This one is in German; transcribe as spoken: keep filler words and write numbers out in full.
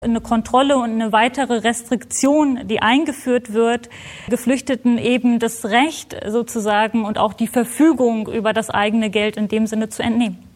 Eine Kontrolle und eine weitere Restriktion, die eingeführt wird, Geflüchteten eben das Recht sozusagen und auch die Verfügung über das eigene Geld in dem Sinne zu entnehmen.